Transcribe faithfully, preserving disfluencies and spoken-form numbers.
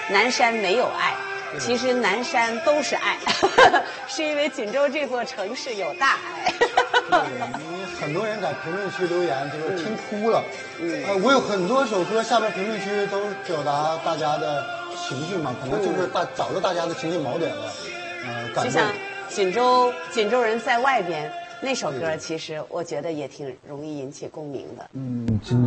南山没有爱。其实南山都是爱，是因为锦州这座城市有大爱。 因为很多人在评论区留言，就是听哭了。嗯，呃，我有很多首歌下边评论区都表达大家的情绪嘛，可能就是大找到大家的情绪矛点了。呃，感动。 就像锦州锦州人在外边那首歌，其实我觉得也挺容易引起共鸣的。 嗯，